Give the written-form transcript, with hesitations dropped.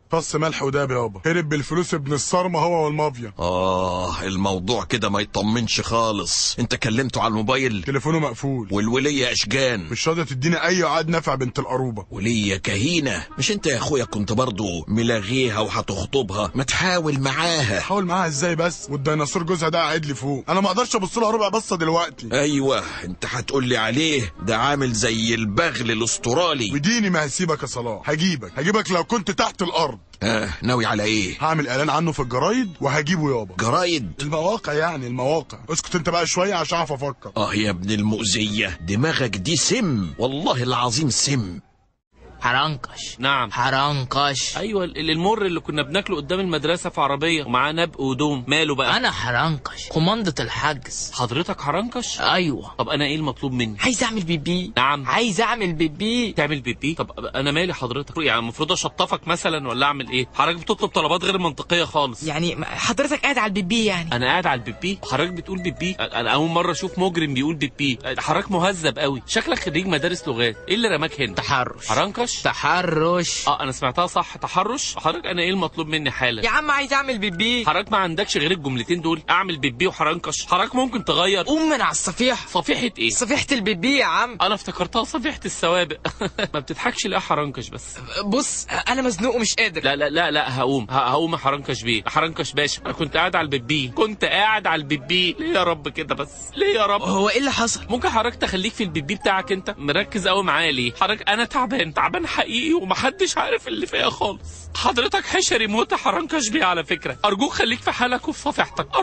فص ملح وداب يابا، هرب بالفلوس ابن الصرمه هو والمافيا. الموضوع كده ما يطمنش خالص. انت كلمته على الموبايل؟ تليفونه مقفول. والولية اشجان مش راضيه تديني اي عقد نافع بنت القروبه. ولية كهينة. مش انت يا اخويا كنت برضو ملاغيها وهتخطبها؟ ما تحاول معاها. حاول معاها ازاي بس والديناصور جوزها ده قاعد لي فوق؟ انا ما اقدرش ابص لها ربع بصه دلوقتي. ايوه انت هتقول لي عليه ده عامل زي البغل الاسترالي. وديني ما هسيبك يا صلاح، هجيبك لو كنت تحت الارض. ناوي على ايه؟ هعمل اعلان عنه في الجرايد وهجيبه يابا. جرايد؟ المواقع يعني المواقع. اسكت انت بقى شويه عشان اعرف افكر. يا ابن المؤذيه، دماغك دي سم والله العظيم سم. حرنكش. نعم حرنكش. ايوه المر اللي كنا بناكله قدام المدرسه في عربيه ومعاه نبق ودوم. ماله بقى؟ انا حرنكش، قماندة الحجز. حضرتك حرنكش؟ ايوه. طب انا ايه المطلوب مني؟ عايز اعمل بيبي. نعم عايز اعمل بيبي. تعمل بيبي؟ طب انا مالي حضرتك؟ يعني المفروض اشطفك مثلا ولا اعمل ايه؟ حضرتك بتطلب طلبات غير منطقيه خالص. يعني حضرتك قاعد على البيبي يعني؟ انا قاعد على البيبي؟ حضرتك بتقول بيبي؟ انا اول مره اشوف مجرم بيقول بيبي. حضرتك مهذب قوي، شكلك خريج مدارس لغات. ايه اللي رماك هنا؟ تحرش. حرنكش؟ تحرش. انا سمعتها صح، تحرش. حضرتك انا ايه المطلوب مني حالا؟ يا عم عايز اعمل بيبي. حضرتك ما عندكش غير الجملتين دول، اعمل بيبي وحرنكش. حضرتك ممكن تغير؟ قوم من على الصفيح. صفيحه ايه؟ صفيحه البيبي يا عم. انا افتكرتها صفيحه السوابق. ما بتضحكش ليه حرنكش بس؟ بص انا مزنوق ومش قادر. لا لا لا لا هقوم حرنكش بيه. حرنكش باشا، انا كنت قاعد على البيبي، كنت قاعد على البيبي. ليه يا رب كده بس؟ ليه يا رب؟ هو ايه اللي حصل؟ ممكن حضرتك تخليك في البيبي بتاعك؟ انت مركز قوي معايا ليه؟ حضرتك انا تعبان حقيقي ومحدش عارف اللي فيا خالص. حضرتك حشري موت حرنكش بيه على فكره. ارجوك خليك في حالك وفي صفيحتك.